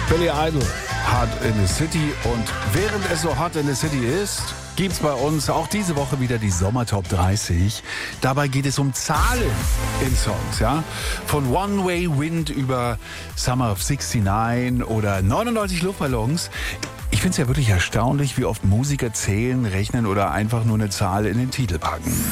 Billy Idol, Hot in the City. Und während es so hot in the City ist, gibt's bei uns auch diese Woche wieder die Sommertop 30. Dabei geht es um Zahlen in Songs, ja. Von One Way Wind über Summer of 69 oder 99 Luftballons. Ich finde es ja wirklich erstaunlich, wie oft Musiker zählen, rechnen oder einfach nur eine Zahl in den Titel packen.